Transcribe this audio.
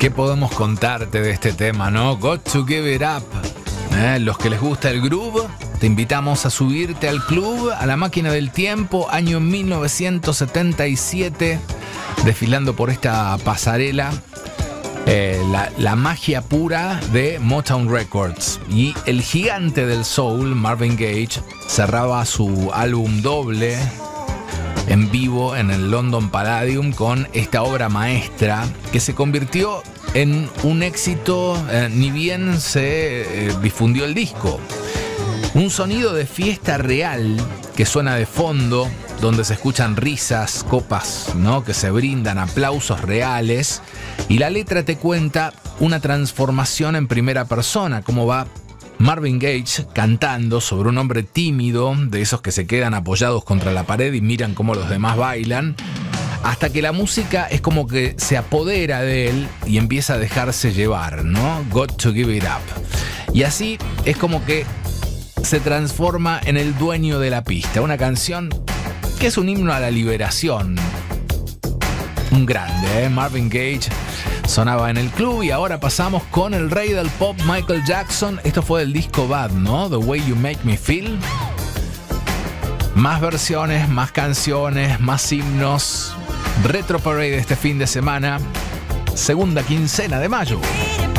¿Qué podemos contarte de este tema, no? Got to Give It Up. Los que les gusta el groove, te invitamos a subirte al club, a la máquina del tiempo, año 1977, desfilando por esta pasarela, la magia pura de Motown Records. Y el gigante del soul, Marvin Gaye, cerraba su álbum doble en vivo en el London Palladium con esta obra maestra que se convirtió en un éxito ni bien se difundió el disco. Un sonido de fiesta real que suena de fondo, donde se escuchan risas, copas, ¿no?, que se brindan, aplausos reales, y la letra te cuenta una transformación en primera persona, cómo va Marvin Gaye cantando sobre un hombre tímido, de esos que se quedan apoyados contra la pared y miran cómo los demás bailan, hasta que la música es como que se apodera de él y empieza a dejarse llevar, ¿no? Got to Give It Up. Y así es como que se transforma en el dueño de la pista. Una canción que es un himno a la liberación. Un grande, Marvin Gaye sonaba en el club. Y ahora pasamos con el rey del pop, Michael Jackson. Esto fue del disco Bad, ¿no? The Way You Make Me Feel. Más versiones, más canciones, más himnos. Retro Parade este fin de semana, segunda quincena de mayo.